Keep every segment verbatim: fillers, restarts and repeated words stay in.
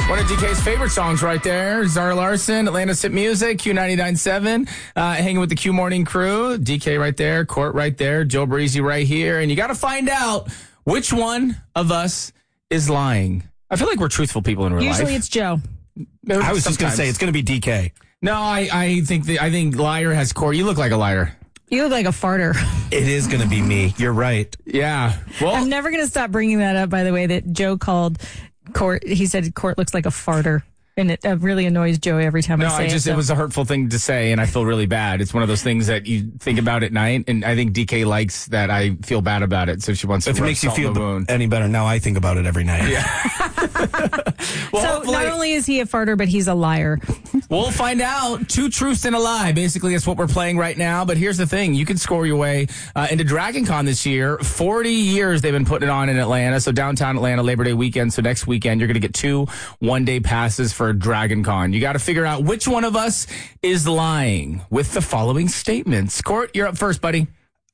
One of D K's favorite songs right there. Zara Larson, Atlanta Sit Music, Q ninety-nine point seven, uh, hanging with the Q Morning crew. D K right there, Court right there, Joe Breezy right here. And you got to find out which one of us is lying. I feel like we're truthful people in real Usually life. Usually it's Joe. I was just going to say, it's going to be D K. No, I, I think the, I think liar has Court. You look like a liar. You look like a farter. It is going to be me. You're right. Yeah. Well, I'm never going to stop bringing that up, by the way, that Joe called Court. He said Court looks like a farter. And it uh, really annoys Joey every time no, I say I just, it. it So. was a hurtful thing to say, and I feel really bad. It's one of those things that you think about at night, and I think D K likes that I feel bad about it, so she wants to If it rub makes you salt in feel the wound. any better, now I think about it every night. Yeah. Well, so hopefully- not only is he a farter, but he's a liar. We'll find out. Two truths and a lie. Basically, that's what we're playing right now. But here's the thing. You can score your way uh, into DragonCon this year. forty years they've been putting it on in Atlanta. So downtown Atlanta, Labor Day weekend. So next weekend, you're going to get two one-day passes for DragonCon. You got to figure out which one of us is lying with the following statements. Court, you're up first, buddy.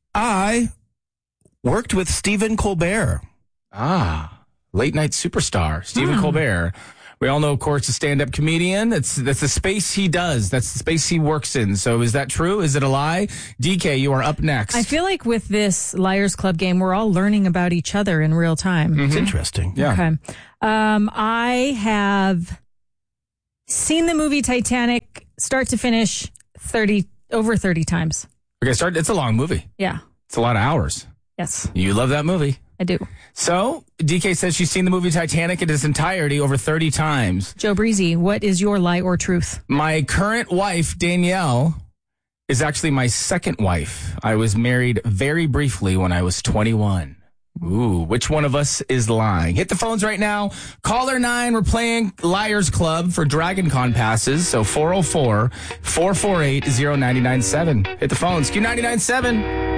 I worked with Stephen Colbert. Ah, late night superstar, Stephen Colbert. We all know, of course, a stand-up comedian. That's that's the space he does. That's the space he works in. So is that true? Is it a lie? D K, you are up next. I feel like with this Liars Club game, we're all learning about each other in real time. It's interesting. Yeah. Okay. Um, I have seen the movie Titanic start to finish thirty over thirty times. Okay, start. It's a long movie. Yeah. It's a lot of hours. Yes, You love that movie. I do. So D K says she's seen the movie Titanic in its entirety over thirty times. Joe Breezy, what is your lie or truth? My current wife, Danielle, is actually my second wife. I was married very briefly when I was twenty-one. Ooh, which one of us is lying? Hit the phones right now. Caller nine, we're playing Liars Club for DragonCon passes. So four oh four, four four eight, oh nine nine seven. Hit the phones. Q ninety-nine point seven.